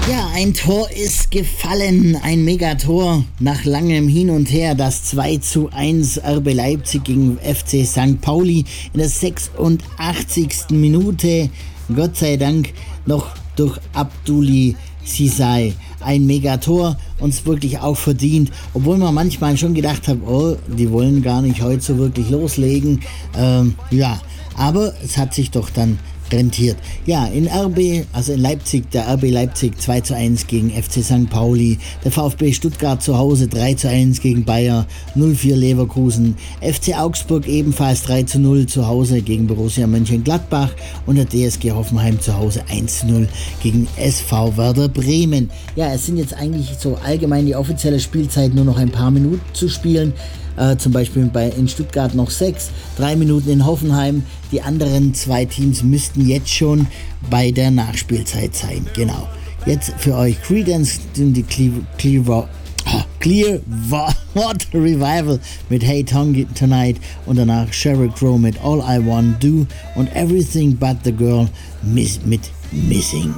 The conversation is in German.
Ja, ein Tor ist gefallen, ein Megator nach langem Hin und Her, das 2:1 RB Leipzig gegen FC St. Pauli in der 86. Minute, Gott sei Dank noch durch Abdoulaye Cissé. Ein Megator, uns wirklich auch verdient, obwohl man manchmal schon gedacht hat, oh, die wollen gar nicht heute so wirklich loslegen, aber es hat sich doch dann rentiert. Ja, in Leipzig, der RB Leipzig 2:1 gegen FC St. Pauli, der VfB Stuttgart zu Hause 3:1 gegen Bayer 04 Leverkusen, FC Augsburg ebenfalls 3:0 zu Hause gegen Borussia Mönchengladbach und der TSG Hoffenheim zu Hause 1:0 gegen SV Werder Bremen. Ja, es sind jetzt eigentlich so allgemein die offizielle Spielzeit nur noch ein paar Minuten zu spielen. Zum Beispiel in Stuttgart noch 6, 3 Minuten in Hoffenheim. Die anderen 2 Teams müssten jetzt schon bei der Nachspielzeit sein. Genau. Jetzt für euch Creedence in die Clearwater Revival mit Hey Tonight und danach Sheryl Crow mit All I Want Do und Everything But The Girl mit Missing.